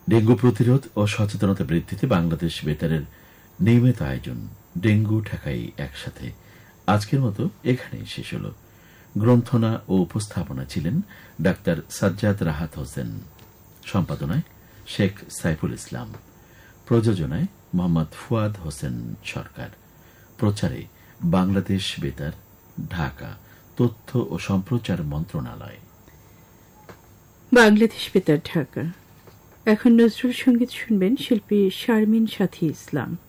Dengue প্রতিরোধ ও সচেতনতা বৃদ্ধিতে বাংলাদেশ বেতারের নিয়মিত আয়োজন ডেঙ্গু ঠেকাই একসাথে আজকের মতো এখানেই শেষ হল। গ্রন্থনা ও উপস্থাপনা ছিলেন ডাক্তার সাজ্জাদ রাহাত হোসেন, সম্পাদনায় শেখ সাইফুল ইসলাম, প্রযোজনায় মোহাম্মদ ফুয়াদ হোসেন সরকার, প্রচারে বাংলাদেশ বেতার, ঢাকা, তথ্য ও সম্প্রচার মন্ত্রণালয়। বাংলাদেশ বেতার, ঢাকা। এখন নজরুল সঙ্গীত শুনবেন শিল্পী শারমিন সাথী ইসলাম।